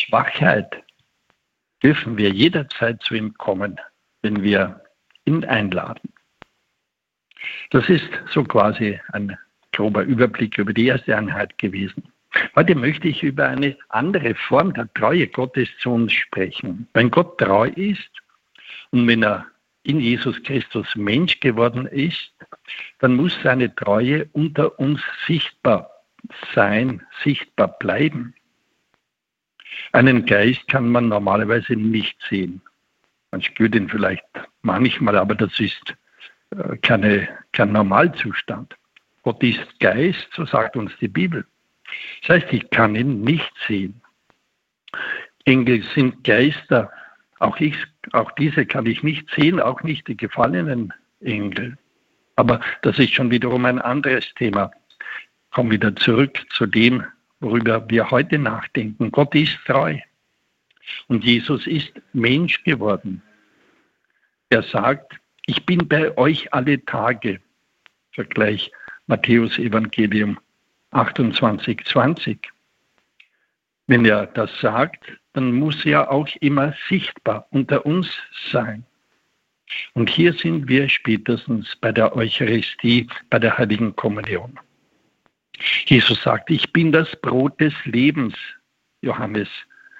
Schwachheit dürfen wir jederzeit zu ihm kommen, wenn wir ihn einladen. Das ist so quasi ein grober Überblick über die erste Einheit gewesen. Heute möchte ich über eine andere Form der Treue Gottes zu uns sprechen. Wenn Gott treu ist und wenn er in Jesus Christus Mensch geworden ist, dann muss seine Treue unter uns sichtbar sein, sichtbar bleiben. Einen Geist kann man normalerweise nicht sehen. Man spürt ihn vielleicht manchmal, aber das ist kein Normalzustand. Gott ist Geist, so sagt uns die Bibel. Das heißt, ich kann ihn nicht sehen. Engel sind Geister. Auch diese kann ich nicht sehen, auch nicht die gefallenen Engel. Aber das ist schon wiederum ein anderes Thema. Ich komme wieder zurück zu dem, worüber wir heute nachdenken. Gott ist treu. Und Jesus ist Mensch geworden. Er sagt, ich bin bei euch alle Tage. Vergleich Matthäus Evangelium 28,20. Wenn er das sagt, dann muss er auch immer sichtbar unter uns sein. Und hier sind wir spätestens bei der Eucharistie, bei der Heiligen Kommunion. Jesus sagt, ich bin das Brot des Lebens, Johannes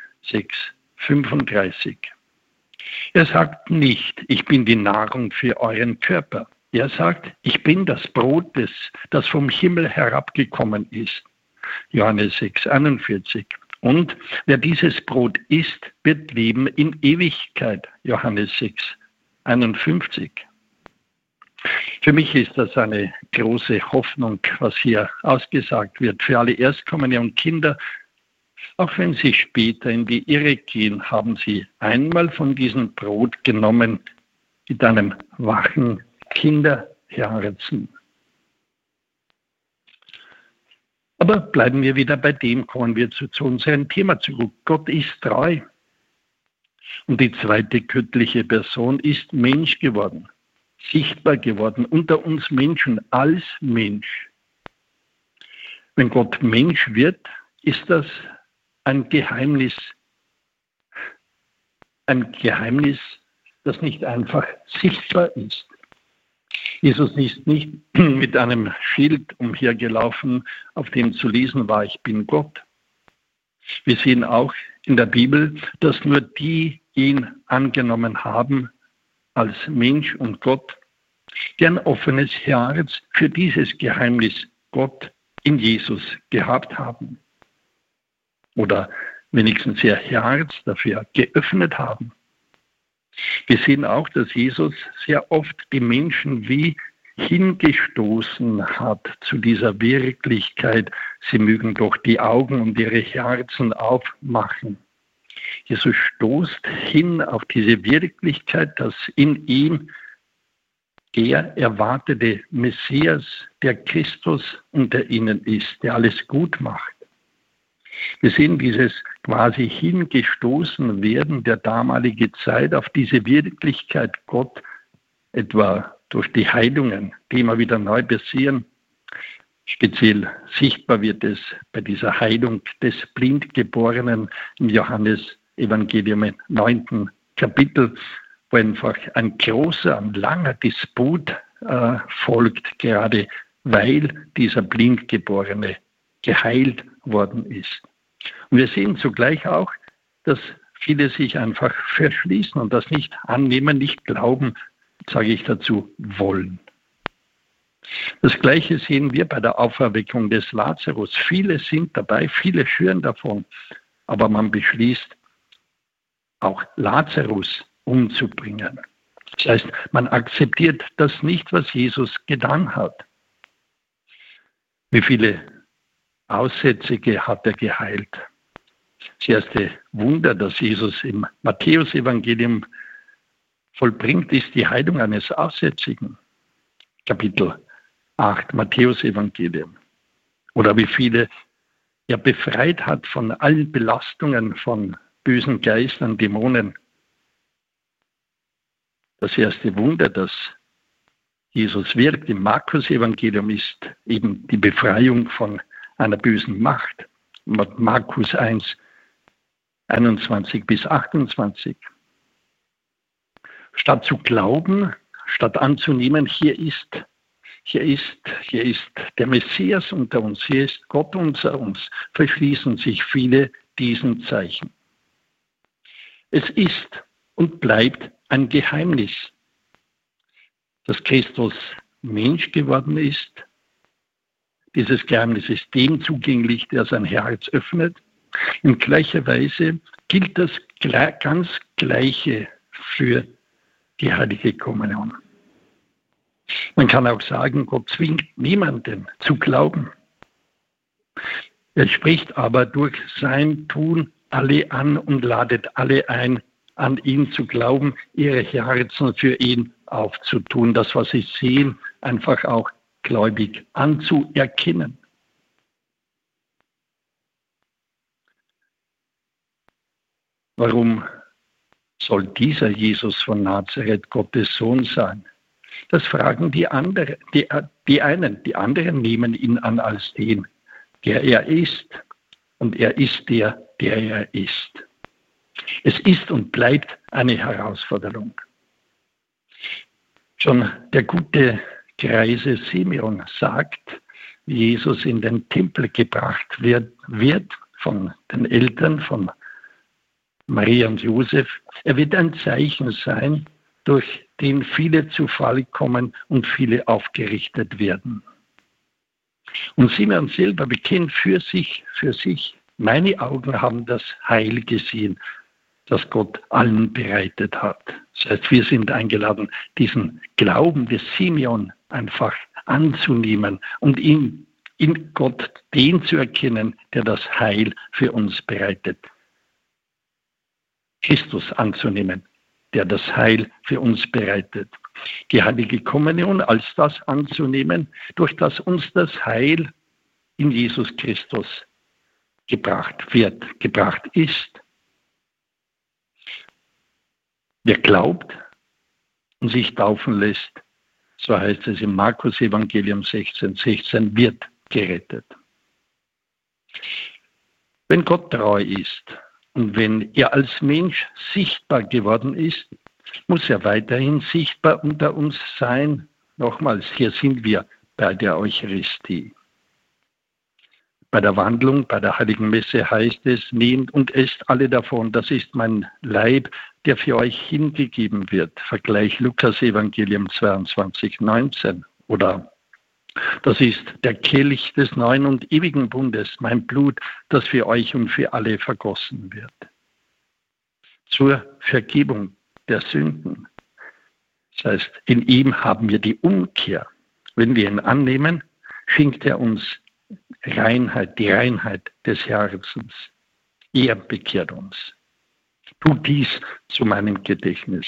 6,35. Er sagt nicht, ich bin die Nahrung für euren Körper. Er sagt, ich bin das Brot, das vom Himmel herabgekommen ist. Johannes 6,41. Und wer dieses Brot isst, wird leben in Ewigkeit. Johannes 6,51. Für mich ist das eine große Hoffnung, was hier ausgesagt wird. Für alle Erstkommende und Kinder, auch wenn sie später in die Irre gehen, haben sie einmal von diesem Brot genommen mit einem wachen Kinderherzen. Aber bleiben wir wieder bei dem, kommen wir zu unserem Thema zurück. Gott ist treu. Und die zweite göttliche Person ist Mensch geworden, sichtbar geworden, unter uns Menschen, als Mensch. Wenn Gott Mensch wird, ist das ein Geheimnis, das nicht einfach sichtbar ist. Jesus ist nicht mit einem Schild umhergelaufen, auf dem zu lesen war, ich bin Gott. Wir sehen auch in der Bibel, dass nur die ihn angenommen haben als Mensch und Gott, die ein offenes Herz für dieses Geheimnis Gott in Jesus gehabt haben. Oder wenigstens ihr Herz dafür geöffnet haben. Wir sehen auch, dass Jesus sehr oft die Menschen wie hingestoßen hat zu dieser Wirklichkeit. Sie mögen doch die Augen und ihre Herzen aufmachen. Jesus stoßt hin auf diese Wirklichkeit, dass in ihm der erwartete Messias, der Christus unter ihnen ist, der alles gut macht. Wir sehen dieses quasi hingestoßen werden der damaligen Zeit auf diese Wirklichkeit Gott, etwa durch die Heilungen, die immer wieder neu passieren. Speziell sichtbar wird es bei dieser Heilung des Blindgeborenen im Johannes Evangelium im 9. Kapitel, wo einfach ein großer, ein langer Disput folgt, gerade weil dieser Blindgeborene geheilt worden ist. Und wir sehen zugleich auch, dass viele sich einfach verschließen und das nicht annehmen, nicht glauben, sage ich dazu, wollen. Das Gleiche sehen wir bei der Auferweckung des Lazarus. Viele sind dabei, viele schwören davon, aber man beschließt, auch Lazarus umzubringen. Das heißt, man akzeptiert das nicht, was Jesus getan hat. Wie viele Aussätzige hat er geheilt? Das erste Wunder, das Jesus im Matthäus-Evangelium vollbringt, ist die Heilung eines Aussätzigen. Kapitel 8, Matthäus-Evangelium. Oder wie viele er befreit hat von allen Belastungen von bösen Geistern, Dämonen. Das erste Wunder, das Jesus wirkt im Markus-Evangelium, ist eben die Befreiung von einer bösen Macht. Markus 1, 21 bis 28. Statt zu glauben, statt anzunehmen, hier ist der Messias unter uns, hier ist Gott unter uns, verschließen sich viele diesen Zeichen. Es ist und bleibt ein Geheimnis, dass Christus Mensch geworden ist. Dieses Geheimnis ist dem zugänglich, der sein Herz öffnet. In gleicher Weise gilt das ganz Gleiche für die heilige Kommunion. Man kann auch sagen, Gott zwingt niemanden zu glauben. Er spricht aber durch sein Tun alle an und ladet alle ein, an ihn zu glauben, ihre Herzen für ihn aufzutun, das, was sie sehen, einfach auch gläubig anzuerkennen. Warum soll dieser Jesus von Nazareth Gottes Sohn sein? Das fragen die anderen. Die anderen nehmen ihn an als den, der er ist. Und er ist der er ist. Es ist und bleibt eine Herausforderung. Schon der gute Greise Simeon sagt, wie Jesus in den Tempel gebracht wird von den Eltern, von Maria und Josef. Er wird ein Zeichen sein, durch den viele zu Fall kommen und viele aufgerichtet werden. Und Simeon selber bekennt für sich, meine Augen haben das Heil gesehen, das Gott allen bereitet hat. Das heißt, wir sind eingeladen, diesen Glauben des Simeon einfach anzunehmen und in Gott den zu erkennen, der das Heil für uns bereitet. Christus anzunehmen, der das Heil für uns bereitet. Die heilige Kommunion als das anzunehmen, durch das uns das Heil in Jesus Christus gebracht ist. Wer glaubt und sich taufen lässt, so heißt es im Markus Evangelium 16,16, wird gerettet. Wenn Gott treu ist und wenn er als Mensch sichtbar geworden ist, muss er weiterhin sichtbar unter uns sein. Nochmals, hier sind wir bei der Eucharistie. Bei der Wandlung, bei der Heiligen Messe heißt es, nehmt und esst alle davon, das ist mein Leib, der für euch hingegeben wird. Vergleich Lukas Evangelium 22,19. Oder das ist der Kelch des neuen und ewigen Bundes, mein Blut, das für euch und für alle vergossen wird. Zur Vergebung der Sünden. Das heißt, in ihm haben wir die Umkehr. Wenn wir ihn annehmen, schenkt er uns Reinheit, die Reinheit des Herzens. Er bekehrt uns. Tu dies zu meinem Gedächtnis.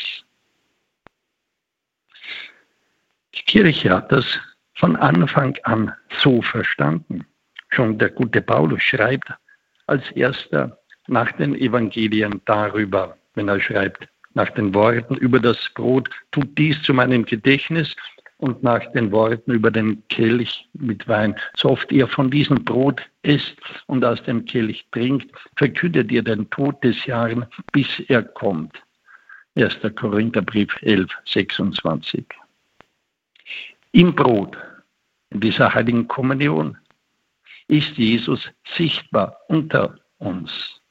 Die Kirche hat das von Anfang an so verstanden. Schon der gute Paulus schreibt als erster nach den Evangelien darüber, wenn er schreibt, nach den Worten über das Brot, tut dies zu meinem Gedächtnis, und nach den Worten über den Kelch mit Wein. So oft ihr von diesem Brot esst und aus dem Kelch trinkt, verkündet ihr den Tod des Herrn, bis er kommt. 1. Korintherbrief 11,26. Im Brot, in dieser heiligen Kommunion, ist Jesus sichtbar unter uns.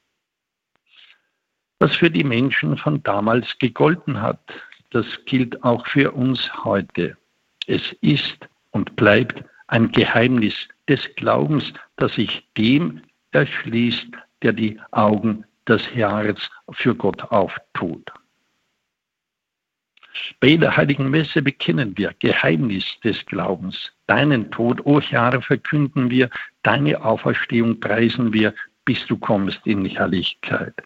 Was für die Menschen von damals gegolten hat, das gilt auch für uns heute. Es ist und bleibt ein Geheimnis des Glaubens, das sich dem erschließt, der die Augen, das Herz für Gott auftut. Bei der Heiligen Messe bekennen wir Geheimnis des Glaubens. Deinen Tod, o Herr, verkünden wir, deine Auferstehung preisen wir, bis du kommst in Herrlichkeit.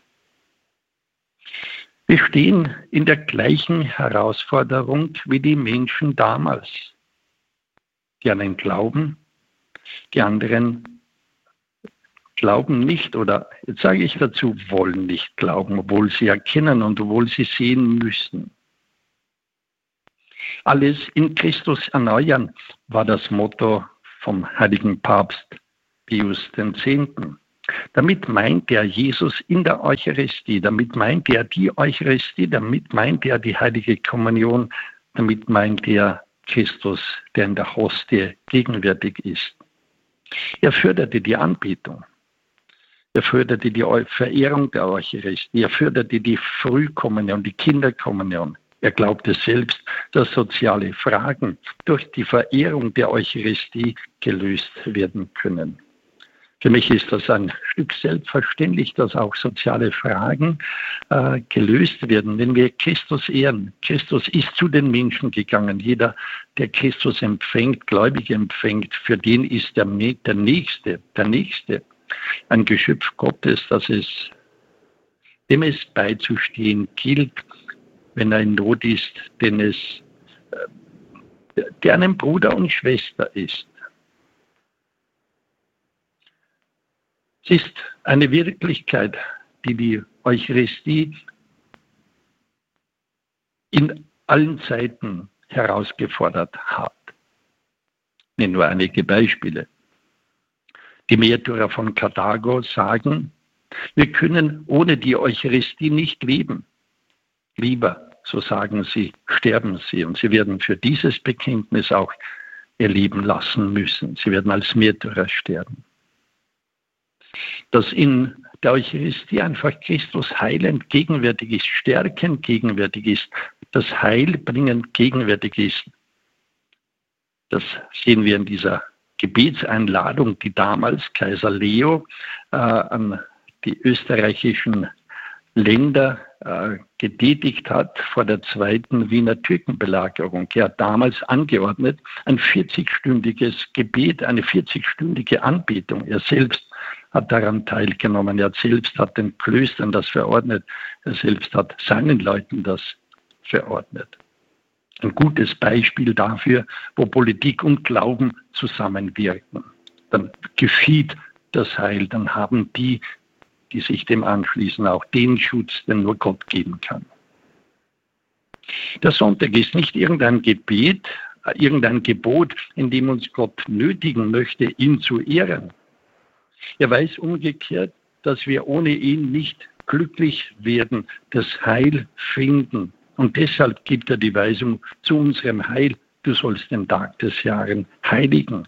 Wir stehen in der gleichen Herausforderung wie die Menschen damals. Die einen glauben, die anderen glauben nicht oder, jetzt sage ich dazu, wollen nicht glauben, obwohl sie erkennen und obwohl sie sehen müssen. Alles in Christus erneuern war das Motto vom heiligen Papst Pius X. Damit meint er Jesus in der Eucharistie, damit meint er die Eucharistie, damit meint er die heilige Kommunion, damit meint er Christus, der in der Hostie gegenwärtig ist. Er förderte die Anbetung. Er förderte die Verehrung der Eucharistie. Er förderte die Frühkommunion, die Kinderkommunion. Er glaubte selbst, dass soziale Fragen durch die Verehrung der Eucharistie gelöst werden können. Für mich ist das ein Stück selbstverständlich, dass auch soziale Fragen gelöst werden, wenn wir Christus ehren. Christus ist zu den Menschen gegangen. Jeder, der Christus empfängt, gläubig empfängt, für den ist der Nächste. Ein Geschöpf Gottes, dem es beizustehen gilt, wenn er in Not ist, der einem Bruder und Schwester ist. Es ist eine Wirklichkeit, die Eucharistie in allen Zeiten herausgefordert hat. Ich nenne nur einige Beispiele. Die Märtyrer von Karthago sagen, wir können ohne die Eucharistie nicht leben. Lieber, so sagen sie, sterben sie. Und sie werden für dieses Bekenntnis auch ihr Leben lassen müssen. Sie werden als Märtyrer sterben. Dass in der Eucharistie einfach Christus heilend gegenwärtig ist, stärkend gegenwärtig ist, das Heilbringend gegenwärtig ist. Das sehen wir in dieser Gebetseinladung, die damals Kaiser Leo an die österreichischen Länder getätigt hat vor der zweiten Wiener Türkenbelagerung. Er hat damals angeordnet, ein 40-stündiges Gebet, eine 40-stündige Anbetung. Er selbst hat daran teilgenommen. Er selbst hat den Klöstern das verordnet. Er selbst hat seinen Leuten das verordnet. Ein gutes Beispiel dafür, wo Politik und Glauben zusammenwirken. Dann geschieht das Heil, dann haben die sich dem anschließen, auch den Schutz, den nur Gott geben kann. Der Sonntag ist nicht irgendein Gebet, irgendein Gebot, in dem uns Gott nötigen möchte, ihn zu ehren. Er weiß umgekehrt, dass wir ohne ihn nicht glücklich werden, das Heil finden. Und deshalb gibt er die Weisung zu unserem Heil, du sollst den Tag des Herrn heiligen.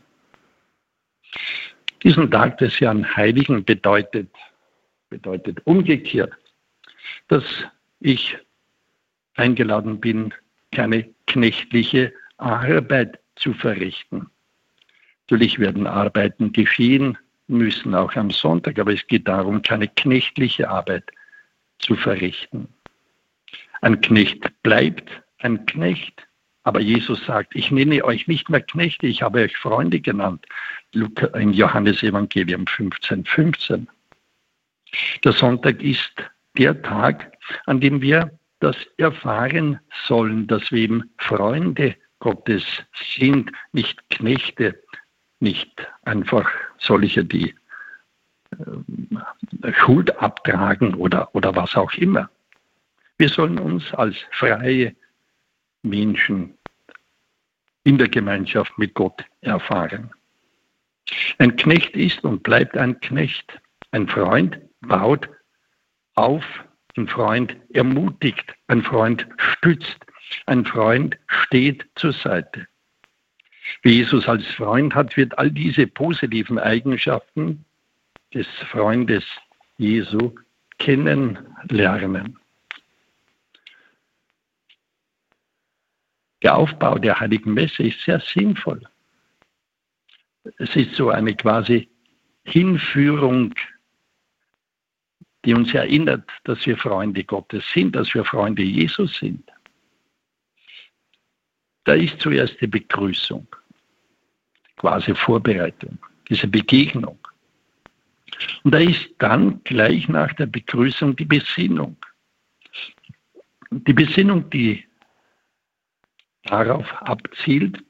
Diesen Tag des Herrn heiligen bedeutet umgekehrt, dass ich eingeladen bin, keine knechtliche Arbeit zu verrichten. Natürlich werden Arbeiten geschehen müssen, auch am Sonntag, aber es geht darum, keine knechtliche Arbeit zu verrichten. Ein Knecht bleibt ein Knecht, aber Jesus sagt, ich nenne euch nicht mehr Knechte, ich habe euch Freunde genannt. Im Johannesevangelium 15,15. Der Sonntag ist der Tag, an dem wir das erfahren sollen, dass wir eben Freunde Gottes sind, nicht Knechte, nicht einfach solche, die Schuld abtragen oder was auch immer. Wir sollen uns als freie Menschen in der Gemeinschaft mit Gott erfahren. Ein Knecht ist und bleibt ein Knecht. Ein Freund baut auf, ein Freund ermutigt, ein Freund stützt, ein Freund steht zur Seite. Wie Jesus als Freund hat, wird all diese positiven Eigenschaften des Freundes Jesu kennenlernen. Der Aufbau der Heiligen Messe ist sehr sinnvoll. Es ist so eine quasi Hinführung, die uns erinnert, dass wir Freunde Gottes sind, dass wir Freunde Jesus sind. Da ist zuerst die Begrüßung, quasi Vorbereitung, diese Begegnung. Und da ist dann gleich nach der Begrüßung die Besinnung. Die Besinnung, die darauf abzielt,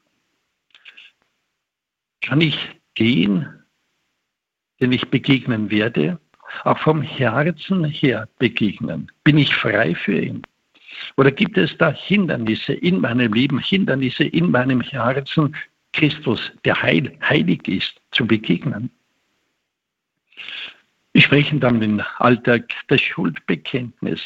kann ich den ich begegnen werde, auch vom Herzen her begegnen? Bin ich frei für ihn? Oder gibt es da Hindernisse in meinem Leben, Hindernisse in meinem Herzen, Christus, der heilig ist, zu begegnen? Wir sprechen dann im Alltag das Schuldbekenntnis.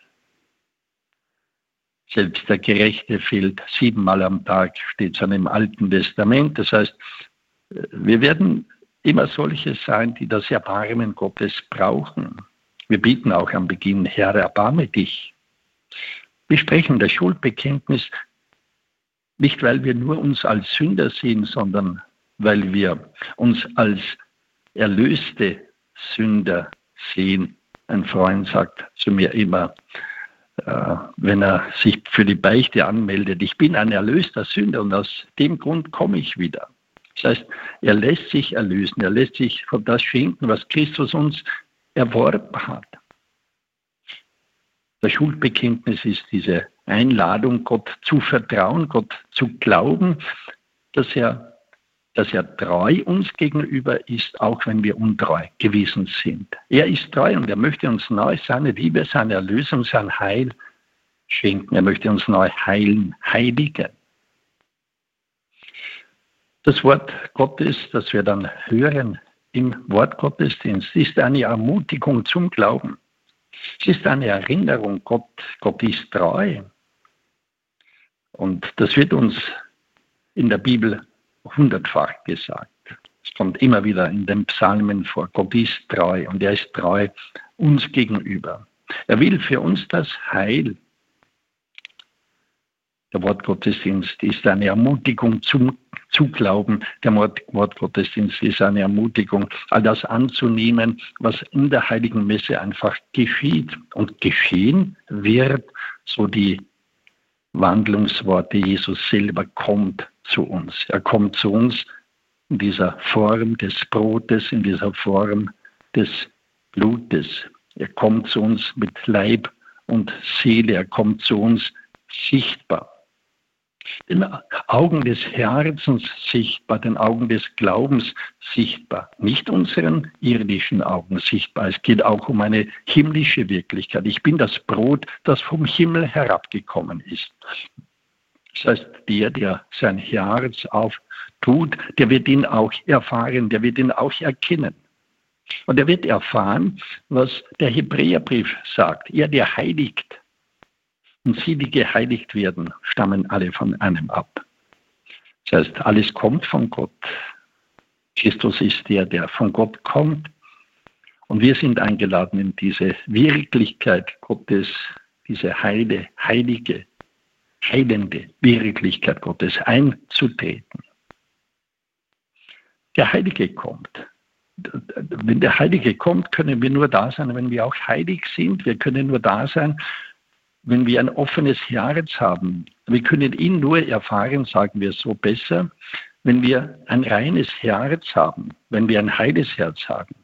Selbst der Gerechte fehlt 7-mal am Tag, steht schon im Alten Testament. Das heißt, wir werden immer solche sein, die das Erbarmen Gottes brauchen. Wir beten auch am Beginn, Herr, erbarme dich. Wir sprechen das Schuldbekenntnis nicht, weil wir nur uns als Sünder sehen, sondern weil wir uns als erlöste Sünder sehen. Ein Freund sagt zu mir immer, wenn er sich für die Beichte anmeldet, ich bin ein erlöster Sünder und aus dem Grund komme ich wieder. Das heißt, er lässt sich erlösen, er lässt sich von das schenken, was Christus uns erworben hat. Das Schuldbekenntnis ist diese Einladung, Gott zu vertrauen, Gott zu glauben, dass er treu uns gegenüber ist, auch wenn wir untreu gewesen sind. Er ist treu und er möchte uns neu seine Liebe, seine Erlösung, sein Heil schenken. Er möchte uns neu heilen, heiligen. Das Wort Gottes, das wir dann hören im Wortgottesdienst, ist eine Ermutigung zum Glauben. Es ist eine Erinnerung, Gott ist treu. Und das wird uns in der Bibel 100-fach gesagt. Es kommt immer wieder in den Psalmen vor. Gott ist treu und er ist treu uns gegenüber. Er will für uns das Heil. Der Wortgottesdienst ist eine Ermutigung zum Glauben. Der Wortgottesdienst ist eine Ermutigung, all das anzunehmen, was in der Heiligen Messe einfach geschieht und geschehen wird, so die Wandlungsworte, Jesus selber kommt zu uns. Er kommt zu uns in dieser Form des Brotes, in dieser Form des Blutes. Er kommt zu uns mit Leib und Seele. Er kommt zu uns sichtbar. Den Augen des Herzens sichtbar, den Augen des Glaubens sichtbar. Nicht unseren irdischen Augen sichtbar. Es geht auch um eine himmlische Wirklichkeit. Ich bin das Brot, das vom Himmel herabgekommen ist. Das heißt, der sein Herz auftut, der wird ihn auch erfahren, der wird ihn auch erkennen. Und er wird erfahren, was der Hebräerbrief sagt. Er, der heiligt. Und sie, die geheiligt werden, stammen alle von einem ab. Das heißt, alles kommt von Gott. Christus ist der von Gott kommt. Und wir sind eingeladen, in diese Wirklichkeit Gottes, diese heilige, heilende Wirklichkeit Gottes einzutreten. Der Heilige kommt. Wenn der Heilige kommt, können wir nur da sein, wenn wir auch heilig sind. Wir können nur da sein, wenn wir ein offenes Herz haben. Wir können ihn nur erfahren, sagen wir so besser, wenn wir ein reines Herz haben, wenn wir ein heiles Herz haben.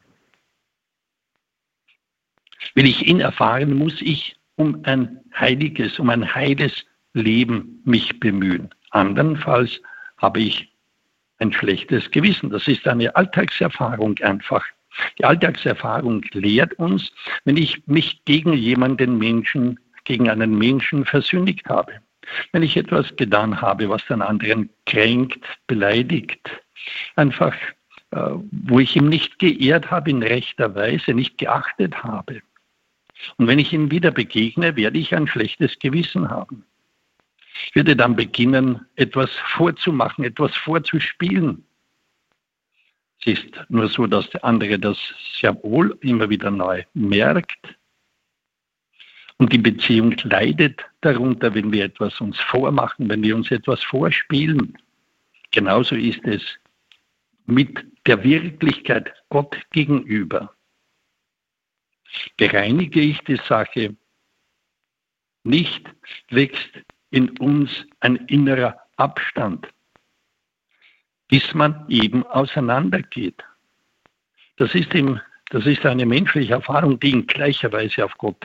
Will ich ihn erfahren, muss ich um ein heiles Leben mich bemühen. Andernfalls habe ich ein schlechtes Gewissen. Das ist eine Alltagserfahrung einfach. Die Alltagserfahrung lehrt uns, wenn ich mich gegen einen Menschen versündigt habe. Wenn ich etwas getan habe, was den anderen kränkt, beleidigt, einfach, wo ich ihm nicht geehrt habe in rechter Weise, nicht geachtet habe. Und wenn ich ihm wieder begegne, werde ich ein schlechtes Gewissen haben. Ich werde dann beginnen, etwas vorzumachen, etwas vorzuspielen. Es ist nur so, dass der andere das sehr wohl immer wieder neu merkt. Und die Beziehung leidet darunter, wenn wir etwas uns vormachen, wenn wir uns etwas vorspielen. Genauso ist es mit der Wirklichkeit Gott gegenüber. Bereinige ich die Sache nicht, wächst in uns ein innerer Abstand, bis man eben auseinandergeht. Das ist eine menschliche Erfahrung, die in gleicher Weise auf Gott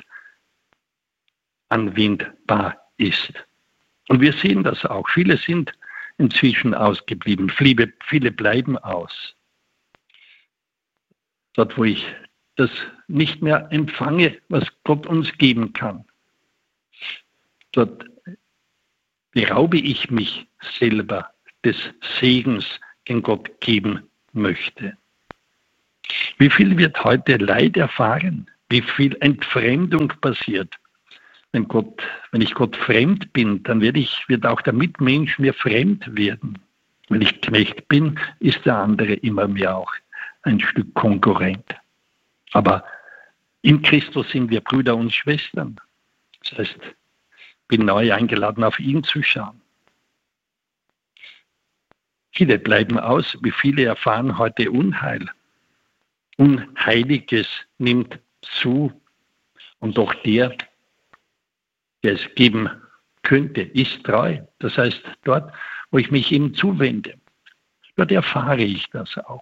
anwendbar ist. Und wir sehen das auch. Viele sind inzwischen ausgeblieben. Viele bleiben aus. Dort, wo ich das nicht mehr empfange, was Gott uns geben kann. Dort beraube ich mich selber des Segens, den Gott geben möchte. Wie viel wird heute Leid erfahren? Wie viel Entfremdung passiert? Wenn ich Gott fremd bin, dann wird auch der Mitmensch mir fremd werden. Wenn ich Knecht bin, ist der andere immer mehr auch ein Stück Konkurrent. Aber in Christus sind wir Brüder und Schwestern. Das heißt, ich bin neu eingeladen, auf ihn zu schauen. Viele bleiben aus, wie viele erfahren heute Unheil. Unheiliges nimmt zu. Und doch der es geben könnte, ist treu. Das heißt, dort, wo ich mich ihm zuwende, dort erfahre ich das auch.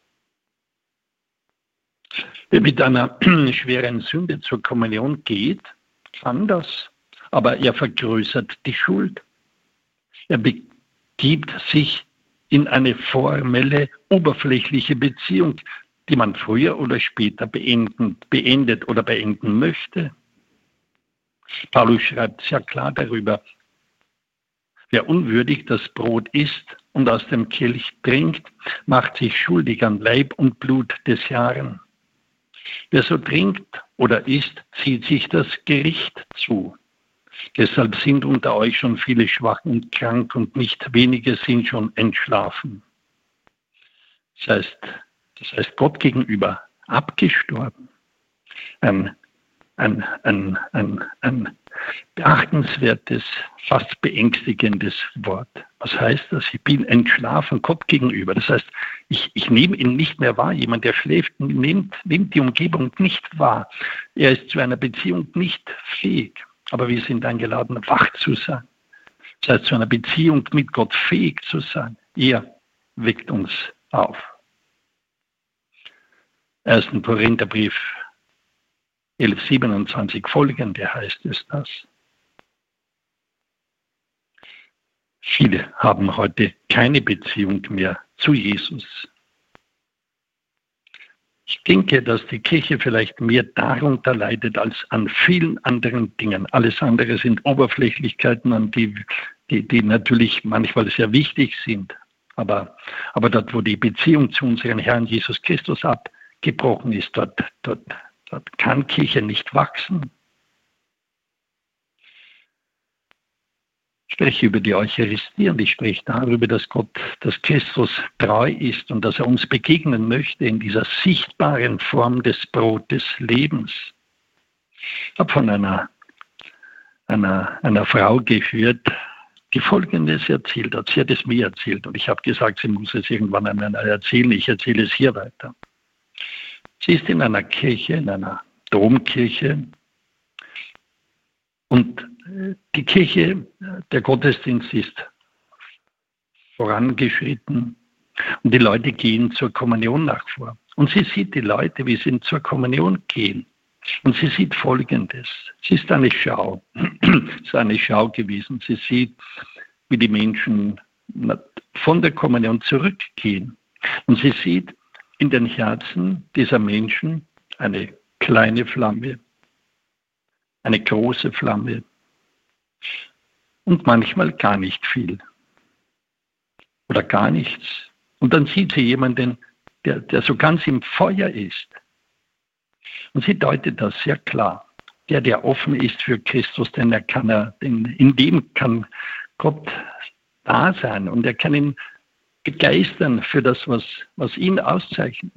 Wer mit einer schweren Sünde zur Kommunion geht, kann das, aber er vergrößert die Schuld. Er begibt sich in eine formelle, oberflächliche Beziehung, die man früher oder später beendet oder beenden möchte. Paulus schreibt sehr klar darüber: Wer unwürdig das Brot isst und aus dem Kelch trinkt, macht sich schuldig an Leib und Blut des Herrn. Wer so trinkt oder isst, zieht sich das Gericht zu. Deshalb sind unter euch schon viele schwach und krank und nicht wenige sind schon entschlafen. Das heißt Gott gegenüber abgestorben. Ein beachtenswertes, fast beängstigendes Wort. Was heißt das? Ich bin entschlafen Gott gegenüber. Das heißt, ich nehme ihn nicht mehr wahr. Jemand, der schläft, nimmt die Umgebung nicht wahr. Er ist zu einer Beziehung nicht fähig. Aber wir sind eingeladen, wach zu sein. Das heißt, zu einer Beziehung mit Gott fähig zu sein. Er weckt uns auf. 1. Korintherbrief 11,27 folgende heißt es das. Viele haben heute keine Beziehung mehr zu Jesus. Ich denke, dass die Kirche vielleicht mehr darunter leidet als an vielen anderen Dingen. Alles andere sind Oberflächlichkeiten, die natürlich manchmal sehr wichtig sind. Aber dort, wo die Beziehung zu unserem Herrn Jesus Christus abgebrochen ist, dort kann Kirche nicht wachsen. Ich spreche über die Eucharistie und ich spreche darüber, dass Christus treu ist und dass er uns begegnen möchte in dieser sichtbaren Form des Brotes Lebens. Ich habe von einer Frau gehört, die Folgendes erzählt hat. Sie hat es mir erzählt und ich habe gesagt, sie muss es irgendwann einmal erzählen. Ich erzähle es hier weiter. Sie ist in einer Kirche, in einer Domkirche und die Kirche, der Gottesdienst ist vorangeschritten und die Leute gehen zur Kommunion nach vor. Und sie sieht die Leute, wie sie zur Kommunion gehen. Und sie sieht Folgendes. Es ist eine Schau. Es ist eine Schau gewesen. Sie sieht, wie die Menschen von der Kommunion zurückgehen. Und sie sieht in den Herzen dieser Menschen eine kleine Flamme, eine große Flamme und manchmal gar nicht viel oder gar nichts. Und dann sieht sie jemanden, der so ganz im Feuer ist. Und sie deutet das sehr klar. Der offen ist für Christus, in dem kann Gott da sein und er kann ihn begeistern für das, was ihn auszeichnet.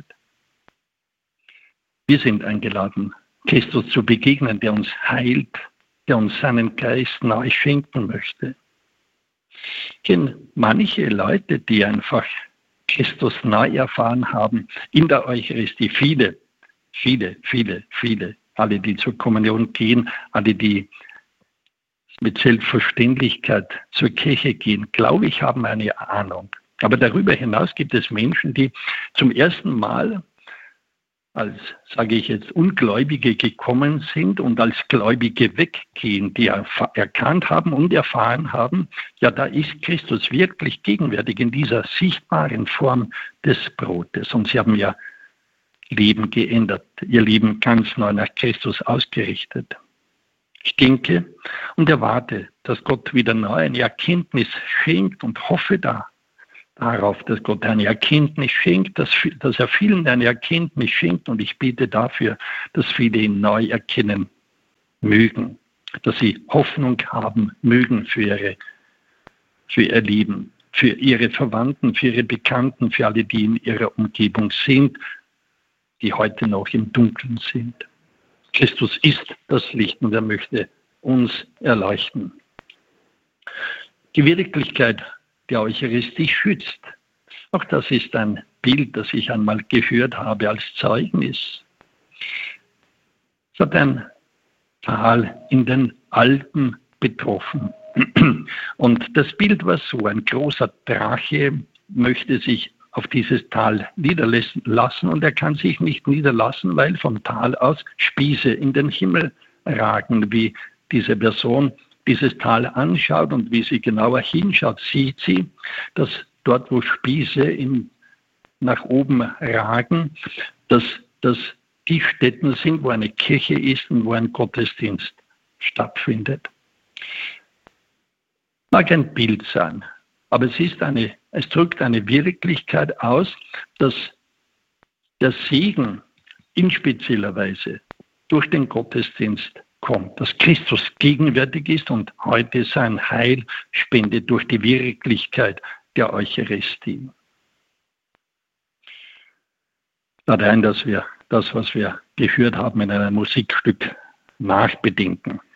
Wir sind eingeladen, Christus zu begegnen, der uns heilt, der uns seinen Geist neu schenken möchte. Ich kenne manche Leute, die einfach Christus neu erfahren haben in der Eucharistie. Viele. Alle, die zur Kommunion gehen, alle, die mit Selbstverständlichkeit zur Kirche gehen, glaube ich, haben eine Ahnung. Aber darüber hinaus gibt es Menschen, die zum ersten Mal als, sage ich jetzt, Ungläubige gekommen sind und als Gläubige weggehen, die erkannt haben und erfahren haben, ja, da ist Christus wirklich gegenwärtig in dieser sichtbaren Form des Brotes. Und sie haben ja Leben geändert, ihr Leben ganz neu nach Christus ausgerichtet. Ich denke und erwarte, dass Gott wieder neu eine Erkenntnis schenkt und hoffe dass darauf, dass Gott eine Erkenntnis schenkt, dass er vielen eine Erkenntnis schenkt, und ich bete dafür, dass viele ihn neu erkennen mögen, dass sie Hoffnung haben mögen für ihr Leben, für ihre Verwandten, für ihre Bekannten, für alle, die in ihrer Umgebung sind, die heute noch im Dunkeln sind. Christus ist das Licht und er möchte uns erleuchten. Die Wirklichkeit der Eucharistie schützt. Auch das ist ein Bild, das ich einmal gehört habe als Zeugnis. Es hat ein Tal in den Alpen betroffen. Und das Bild war so: ein großer Drache möchte sich auf dieses Tal niederlassen, und er kann sich nicht niederlassen, weil vom Tal aus Spieße in den Himmel ragen. Wie diese Person dieses Tal anschaut und wie sie genauer hinschaut, sieht sie, dass dort, wo Spieße nach oben ragen, dass das die Stätten sind, wo eine Kirche ist und wo ein Gottesdienst stattfindet. Mag ein Bild sein, aber es drückt eine Wirklichkeit aus, dass der Segen in spezieller Weise durch den Gottesdienst kommt, dass Christus gegenwärtig ist und heute sein Heil spendet durch die Wirklichkeit der Eucharistie. Ich lade ein, dass wir das, was wir gehört haben, in einem Musikstück nachbedenken.